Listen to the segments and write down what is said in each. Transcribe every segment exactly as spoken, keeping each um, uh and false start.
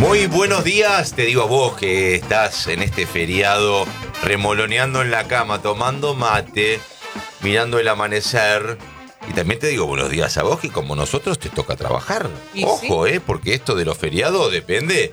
Muy buenos días, te digo a vos que estás en este feriado remoloneando en la cama, tomando mate, mirando el amanecer. Y también te digo buenos días a vos que como nosotros te toca trabajar. ¿Y Ojo, sí? eh, porque esto de los feriados depende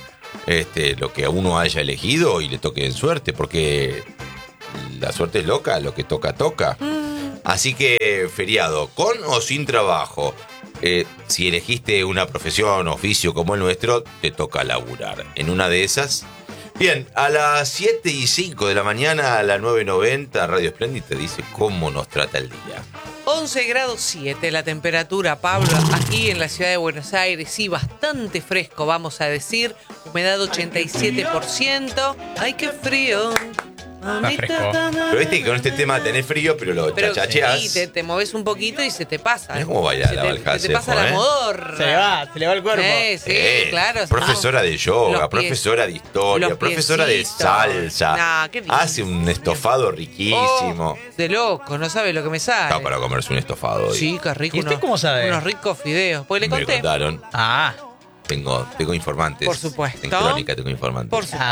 este, lo que a uno haya elegido y le toque en suerte, porque la suerte es loca, lo que toca, toca. Mm. Así que feriado, con o sin trabajo. Eh, si elegiste una profesión, oficio como el nuestro, te toca laburar. En una de esas, bien, a las siete y cinco de la mañana, a las nueve noventa, Radio Splendid te dice cómo nos trata el día. once grados siete la temperatura, Pablo, aquí en la ciudad de Buenos Aires. Sí, bastante fresco, vamos a decir. Humedad ochenta y siete por ciento. ¡Ay, qué frío! Está fresco. Pero viste que con este tema tenés frío, pero lo Pero chachacheás. sí, te, te moves un poquito y se te pasa. Mirá cómo baila Se la te- Valjalce, Se te pasa la ¿eh? modorra. Se le va, se le va el cuerpo. Eh, sí, Eh, claro. Profesora de yoga, Los pies- profesora de historia, los profesora de piecitos. salsa. Nah, qué lindo. Hace un estofado riquísimo. Oh, de loco, no sabe lo que me sale. Está para comerse un estofado hoy. Sí, qué rico. ¿Y usted unos- cómo sabe? Unos ricos fideos. Pues le Me conté. contaron. Ah, Tengo, tengo informantes. Por supuesto. En Crónica tengo informantes. Por supuesto.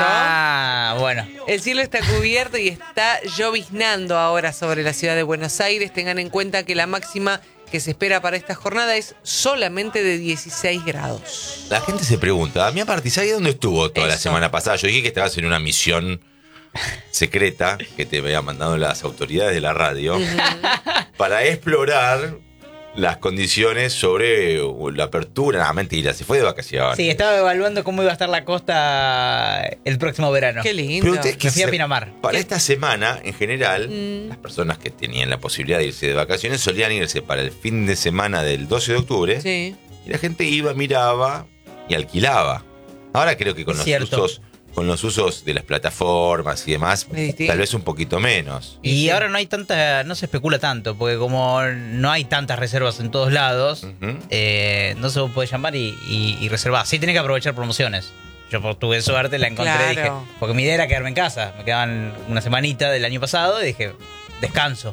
ah, bueno. El cielo está cubierto y está lloviznando ahora sobre la ciudad de Buenos Aires. Tengan en cuenta que la máxima que se espera para esta jornada es solamente de dieciséis grados. La gente se pregunta, Damián Martizaglia, ¿dónde estuvo toda la Eso. semana pasada? Yo dije que estabas en una misión secreta que te habían mandado las autoridades de la radio para explorar las condiciones sobre la apertura. No, mentira, se fue de vacaciones. Sí, estaba evaluando cómo iba a estar la costa el próximo verano. Qué lindo. Pero ustedes Me fui a se- Pinamar. Para esta semana, en general, Mm. las personas que tenían la posibilidad de irse de vacaciones solían irse para el fin de semana del doce de octubre. Sí. Y la gente iba, miraba y alquilaba. Ahora creo que con Es los cierto. usos, con los usos de las plataformas y demás, Es distinto. tal vez un poquito menos. Y Sí. ahora no hay tanta, no se especula tanto, porque como no hay tantas reservas en todos lados, Ujú. eh, no se puede llamar y, y- y reservar. Sí, tiene que aprovechar promociones. Yo por tuve suerte, la encontré, Claro. dije, porque mi idea era quedarme en casa. Me quedaban una semanita del año pasado y dije, descanso.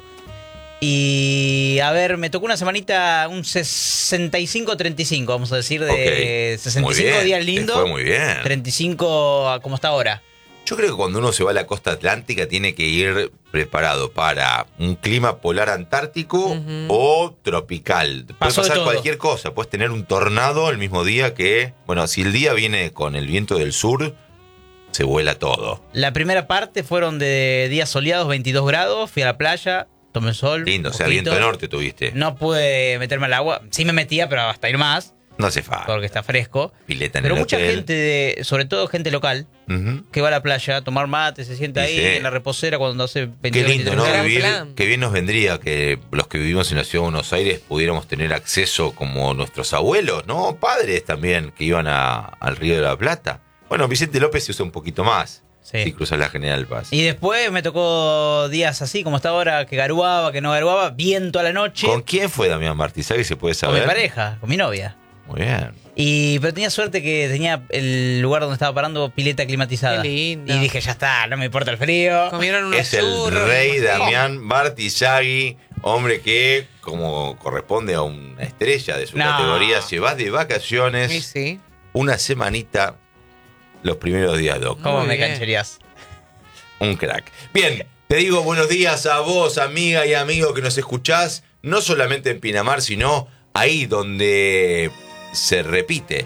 Y a ver, me tocó una semanita, un sesenta y cinco treinta y cinco, vamos a decir, de Ok. sesenta y Muy cinco bien, días te lindos, fue muy bien. treinta y cinco a como está ahora. Yo creo que cuando uno se va a la costa atlántica tiene que ir preparado para un clima polar antártico Ujú. o tropical. Puede Pasó de pasar todo. cualquier cosa. Puedes tener un tornado el mismo día que... Bueno, si el día viene con el viento del sur, se vuela todo. La primera parte fueron de días soleados, veintidós grados, fui a la playa, tomé sol. Lindo, o sea, poquito. viento norte tuviste. No, No pude meterme al agua, sí me metía, pero hasta ir más, hace falta. porque está fresco. Pileta en Pero el mucha hotel. gente, de, sobre todo gente local, Ujú. que va a la playa a tomar mate, se sienta Y ahí sí. en la reposera cuando hace Qué veintidós, lindo, ¿no? veintitrés Gran grados. Vivir, plan. qué bien nos vendría que los que vivimos en la ciudad de Buenos Aires pudiéramos tener acceso como nuestros abuelos, ¿no? Padres también que iban a- al Río de la Plata. Bueno, Vicente López se usa un poquito más Sí. si cruzas la General Paz. Y después me tocó días así, como está ahora, que garuaba, que no garuaba, viento a la noche. ¿Con quién fue Damián Martizaglia? ¿Se puede Con saber? mi pareja, con mi novia. Muy bien. Y, pero tenía suerte que tenía el lugar donde estaba parando pileta climatizada. Qué lindo. Y dije, ya está, no me importa el frío. Comieron unos Es el churros, rey me imagino. Damián Martizaglia, hombre que, como corresponde a una estrella de su No. categoría, se va de vacaciones Sí, sí. una semanita los primeros días de octubre. ¿Cómo Muy me bien. cancherías? Un crack. Bien, te digo buenos días a vos, amiga y amigo que nos escuchás, no solamente en Pinamar, sino ahí donde se repite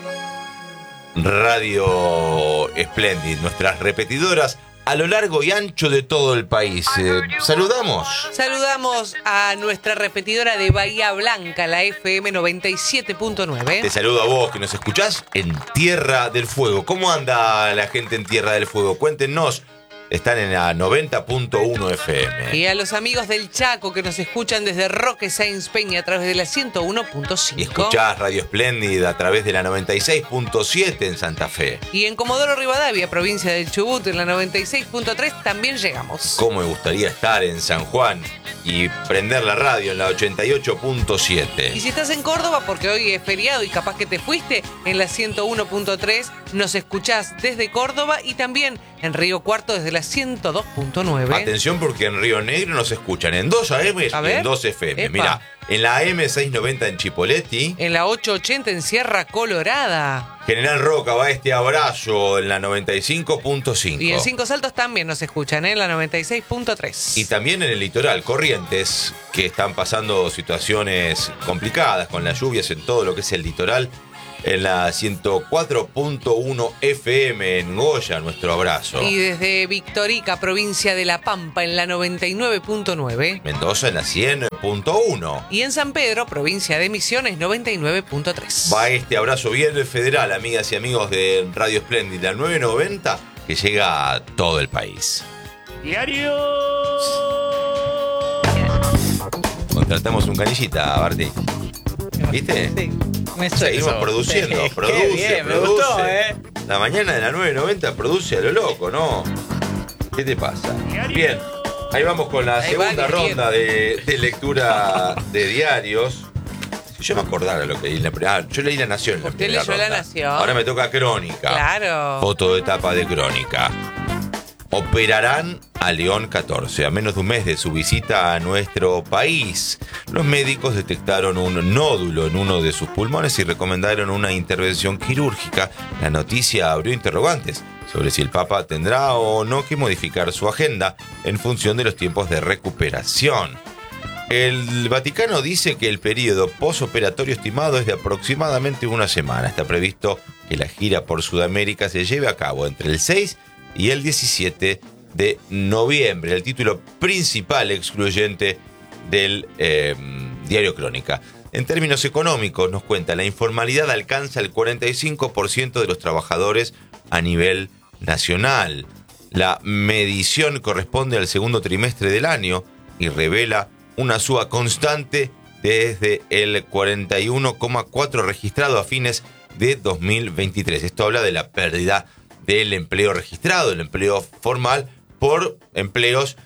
Radio Splendid, nuestras repetidoras a lo largo y ancho de todo el país. Eh, saludamos. Saludamos a nuestra repetidora de Bahía Blanca, la F M noventa y siete punto nueve. Te saludo a vos que nos escuchás en Tierra del Fuego. ¿Cómo anda la gente en Tierra del Fuego? Cuéntenos. Están en la noventa punto uno F M. Y a los amigos del Chaco que nos escuchan desde Roque Sáenz Peña a través de la ciento uno punto cinco. Y escuchás Radio Splendid a través de la noventa y seis punto siete en Santa Fe. Y en Comodoro Rivadavia, provincia del Chubut, en la noventa y seis punto tres también llegamos. Cómo me gustaría estar en San Juan y prender la radio en la ochenta y ocho punto Y siete. si estás en Córdoba, porque hoy es feriado y capaz que te fuiste, en la ciento uno punto tres nos escuchás desde Córdoba y también en Río Cuarto desde la ciento dos punto nueve. Atención porque en Río Negro nos escuchan en dos A M A y ver. en dos F M. Epa. Mira, en la A M seiscientos noventa en Chipoleti. En la ochocientos ochenta en Sierra Colorada. General Roca va este abrazo en la noventa y cinco punto cinco. Y en Cinco Saltos también nos escuchan, ¿eh? En la noventa y seis punto tres. Y también en el litoral, Corrientes, que están pasando situaciones complicadas con las lluvias en todo lo que es el litoral. En la ciento cuatro punto uno F M en Goya, nuestro abrazo. Y desde Victorica, provincia de La Pampa, en la noventa y nueve punto nueve. Mendoza en la cien punto uno. Y en San Pedro, provincia de Misiones, noventa y nueve punto tres. Va este abrazo bien federal, amigas y amigos de Radio Espléndida, la novecientos noventa, que llega a todo el país. Diario. Contratamos un canillita, Barty. ¿Viste? Sí, me suena Seguimos eso. produciendo, Sí, produce, qué bien, produce. me gustó, ¿eh? La mañana de la novecientos noventa produce a lo loco, ¿no? ¿Qué te pasa? Bien, ahí vamos con la Ahí segunda va, ronda de, de lectura de diarios. Si yo me acordara lo que leí en la primera. Ah, yo leí La Nación en la Usted primera leyó La ronda. Nación. Ahora me toca Crónica. Claro. Foto de tapa de Crónica. Operarán a León catorce. A menos de un mes de su visita a nuestro país, los médicos detectaron un nódulo en uno de sus pulmones y recomendaron una intervención quirúrgica. La noticia abrió interrogantes sobre si el Papa tendrá o no que modificar su agenda en función de los tiempos de recuperación. El Vaticano dice que el periodo posoperatorio estimado es de aproximadamente una semana. Está previsto que la gira por Sudamérica se lleve a cabo entre el seis y el diecisiete de noviembre. El título principal excluyente del eh, diario Crónica. En términos económicos, nos cuenta, la informalidad alcanza el cuarenta y cinco por ciento de los trabajadores a nivel nacional. La medición corresponde al segundo trimestre del año y revela una suba constante desde el cuarenta y uno coma cuatro registrado a fines de dos mil veintitrés. Esto habla de la pérdida del empleo registrado, del empleo formal, por empleos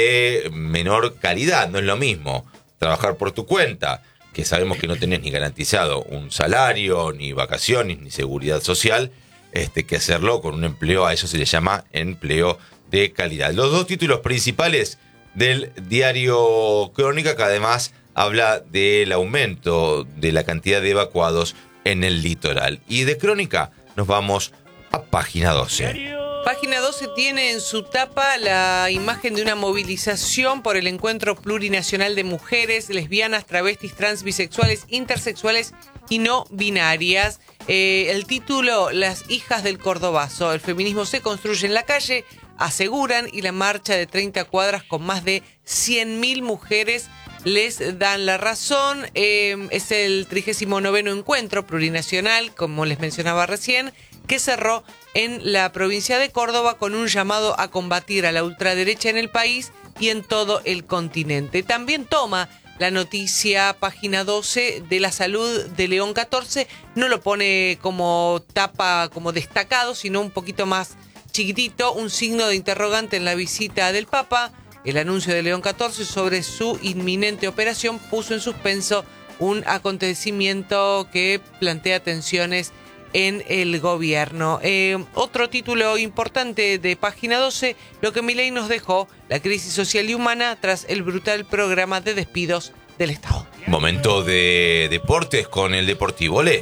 de menor calidad. No es lo mismo trabajar por tu cuenta, que sabemos que no tenés ni garantizado un salario, ni vacaciones, ni seguridad social, este, que hacerlo con un empleo, a eso se le llama empleo de calidad. Los dos títulos principales del diario Crónica, que además habla del aumento de la cantidad de evacuados en el litoral. Y de Crónica nos vamos a página doce. Página doce tiene en su tapa la imagen de una movilización por el encuentro plurinacional de mujeres, lesbianas, travestis, trans, bisexuales, intersexuales y no binarias. Eh, el título, Las hijas del Cordobazo. El feminismo se construye en la calle, aseguran, y la marcha de treinta cuadras con más de cien mil mujeres les dan la razón. Eh, es el trigésimo noveno encuentro plurinacional, como les mencionaba recién, que cerró en la provincia de Córdoba con un llamado a combatir a la ultraderecha en el país y en todo el continente. También toma la noticia página doce de la salud de León catorce. No lo pone como tapa, como destacado, sino un poquito más chiquitito, un signo de interrogante en la visita del Papa. El anuncio de León catorce sobre su inminente operación puso en suspenso un acontecimiento que plantea tensiones en el gobierno. Eh, otro título importante de página doce, lo que Milei nos dejó, la crisis social y humana tras el brutal programa de despidos del Estado. Momento de deportes con el Deportivo Le.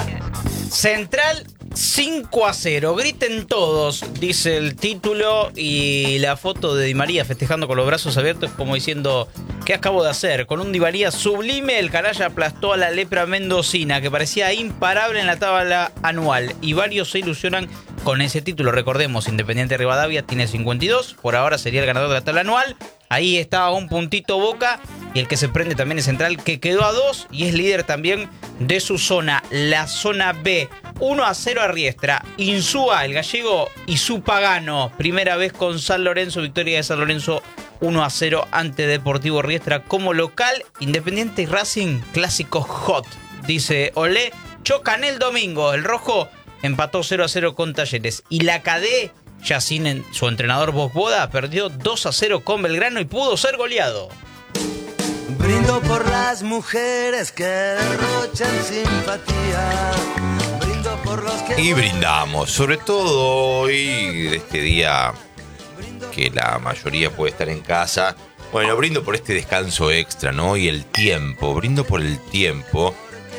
Central cinco a cero, griten todos, dice el título, y la foto de Di María festejando con los brazos abiertos como diciendo, ¿qué acabo de hacer? Con un Di María sublime, el canalla aplastó a la lepra mendocina, que parecía imparable en la tabla anual, y varios se ilusionan con ese título. Recordemos, Independiente Rivadavia tiene cincuenta y dos, por ahora sería el ganador de la tabla anual. Ahí está un puntito Boca, y el que se prende también es Central, que quedó a dos y es líder también de su zona, la zona B. uno a cero a Riestra. Insúa, el gallego, y su Pagano. Primera vez con San Lorenzo, victoria de San Lorenzo uno a cero ante Deportivo Riestra como local. Independiente y Racing, clásico hot, dice Olé. Chocan el domingo, el rojo empató cero a cero con Talleres. Y la Cadé, ya sin en su entrenador Bosboda, perdió dos a cero con Belgrano y pudo ser goleado. Brindo por las mujeres que derrochan simpatía. Brindo por los que... Y brindamos, sobre todo hoy, de este día que la mayoría puede estar en casa, Bueno, brindo por este descanso extra, ¿no? Y el tiempo, brindo por el tiempo,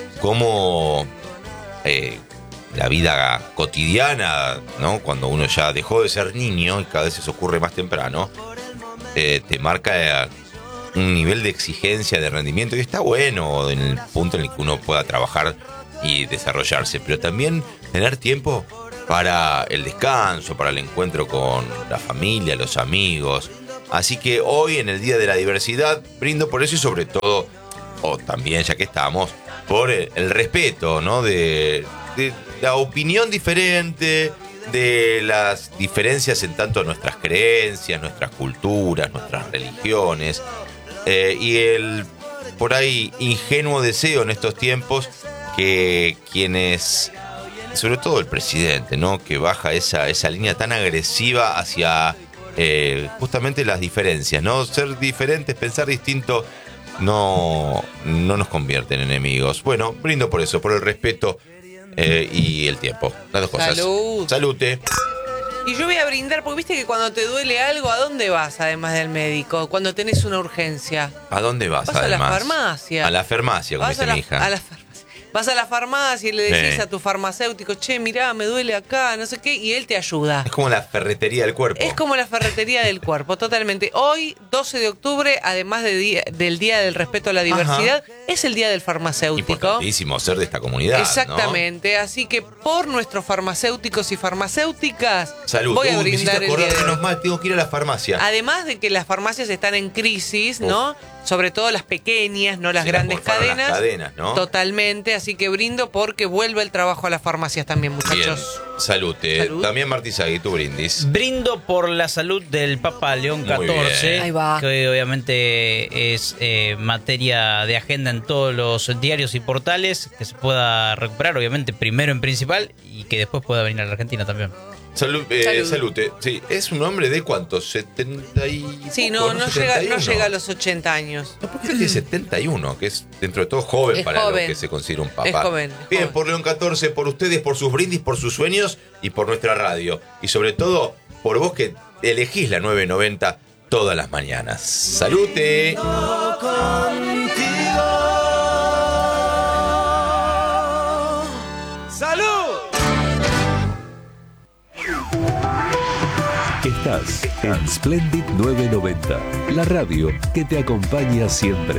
como eh, la vida cotidiana, ¿no? Cuando uno ya dejó de ser niño y cada vez eso ocurre más temprano, eh, te marca un nivel de exigencia, de rendimiento, y está bueno en el punto en el que uno pueda trabajar y desarrollarse, pero también tener tiempo para el descanso, para el encuentro con la familia, los amigos. Así que hoy, en el Día de la Diversidad, brindo por eso y sobre todo, o también, ya que estamos, por el, el respeto, ¿no? De, de la opinión diferente, de las diferencias en tanto nuestras creencias, nuestras culturas, nuestras religiones, eh, y el, por ahí, ingenuo deseo en estos tiempos que quienes, sobre todo el presidente, ¿no? Que baja esa, esa línea tan agresiva hacia... Eh, justamente las diferencias, ¿no? Ser diferentes, pensar distinto no, no nos convierte en enemigos. Bueno, brindo por eso, por el respeto eh, y el tiempo. Las dos cosas. Salud. Salute. Y yo voy a brindar, porque viste que cuando te duele algo, ¿a dónde vas además del médico? Cuando tenés una urgencia. ¿A dónde vas, vas además? A la farmacia. A la farmacia, como vas dice a la, mi hija. A la farmacia. Vas a la farmacia y le decís sí. a tu farmacéutico, che, mirá, me duele acá, no sé qué, y él te ayuda. Es como la ferretería del cuerpo. Es como la ferretería del cuerpo, totalmente. Hoy, doce de octubre, además de día, del Día del Respeto a la Diversidad, ajá, es el Día del Farmacéutico. Importantísimo ser de esta comunidad, exactamente, ¿no? Así que por nuestros farmacéuticos y farmacéuticas, salud. voy a uh, brindar el día. Menos mal, tengo que ir a la farmacia. Además de que las farmacias están en crisis, Uf. ¿no? Sobre todo las pequeñas, no las sí, grandes cadenas. Las cadenas, ¿no? Totalmente, así que brindo porque vuelve el trabajo a las farmacias también, muchachos. Bien. Salute. Salud. También Martizagui, tu brindis. Brindo por la salud del Papa León catorce, Ahí va. que obviamente es eh, materia de agenda en todos los diarios y portales, que se pueda recuperar, obviamente, primero en principal y que después pueda venir a la Argentina también. Salud, eh, Salud. Salute. Sí, es un hombre de ¿cuántos? setenta y Sí, poco, no, no, llega, no setenta y uno. llega a los ochenta años. No, porque tiene setenta y uno, que es dentro de todo joven Es para joven. lo que se considera un papá. Es joven, es Bien, joven. por León catorce, por ustedes, por sus brindis, por sus sueños y por nuestra radio. Y sobre todo, por vos que elegís la nueve noventa todas las mañanas. ¡Salute! ¡Salud! Estás en Splendid nueve noventa, la radio que te acompaña siempre.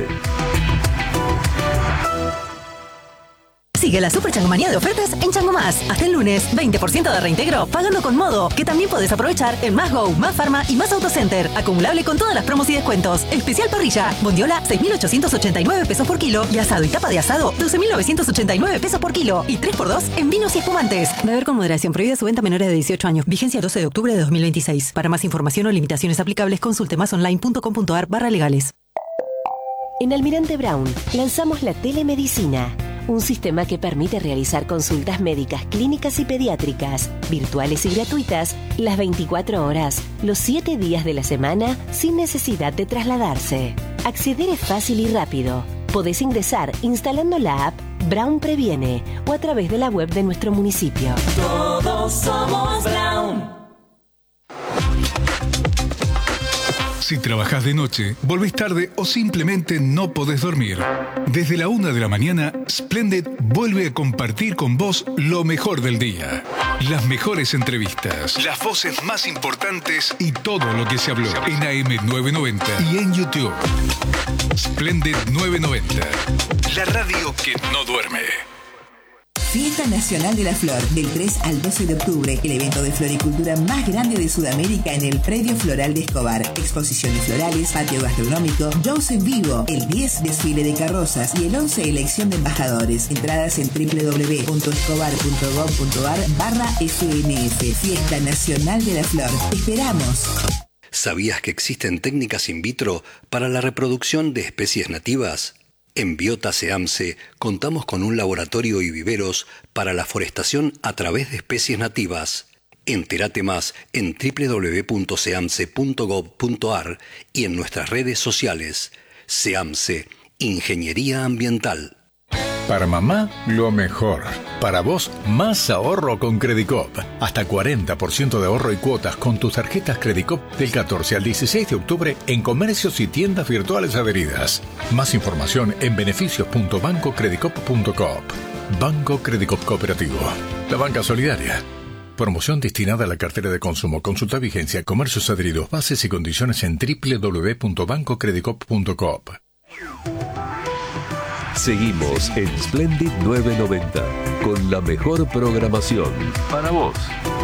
Sigue la super changomanía de ofertas en Chango Más. Hasta el lunes, veinte por ciento de reintegro pagando con Modo, que también podés aprovechar en Más Go, Más Pharma y Más Autocenter. Acumulable con todas las promos y descuentos. Especial parrilla, bondiola, seis mil ochocientos ochenta y nueve pesos por kilo y asado y tapa de asado, doce mil novecientos ochenta y nueve pesos por kilo y tres por dos en vinos y espumantes. Beber con moderación. Prohibida su venta a menores de dieciocho años. Vigencia doce de octubre de dos mil veintiséis. Para más información o limitaciones aplicables, consulte masonline.com.ar barra legales. En Almirante Brown lanzamos la telemedicina, un sistema que permite realizar consultas médicas, clínicas y pediátricas, virtuales y gratuitas, las veinticuatro horas, los siete días de la semana, sin necesidad de trasladarse. Acceder es fácil y rápido. Podés ingresar instalando la app Brown Previene o a través de la web de nuestro municipio. Todos somos Brown. Si trabajás de noche, volvés tarde o simplemente no podés dormir. Desde la una de la mañana, Splendid vuelve a compartir con vos lo mejor del día. Las mejores entrevistas, las voces más importantes y todo lo que se habló en A M nueve noventa y en YouTube. Splendid nueve noventa, la radio que no duerme. Fiesta Nacional de la Flor, del tres al doce de octubre, el evento de floricultura más grande de Sudamérica en el Predio Floral de Escobar. Exposiciones florales, patio gastronómico, shows en vivo, el diez desfile de carrozas y el once elección de embajadores. Entradas en doble u doble u doble u punto escobar punto gob punto ar barra F N F. Fiesta Nacional de la Flor. ¡Te esperamos! ¿Sabías que existen técnicas in vitro para la reproducción de especies nativas? En Biota SEAMSE contamos con un laboratorio y viveros para la forestación a través de especies nativas. Entérate más en doble u doble u doble u punto seamse punto gob punto ar y en nuestras redes sociales. SEAMSE, Ingeniería Ambiental. Para mamá, lo mejor. Para vos, más ahorro con Credicop. Hasta cuarenta por ciento de ahorro y cuotas con tus tarjetas Credicop del catorce al dieciséis de octubre en comercios y tiendas virtuales adheridas. Más información en beneficios punto banco credicop punto coop. Banco Credicop Cooperativo. La banca solidaria. Promoción destinada a la cartera de consumo. Consulta vigencia, comercios adheridos, bases y condiciones en doble u doble u doble u punto banco credicop punto coop. Seguimos en Splendid novecientos noventa con la mejor programación para vos.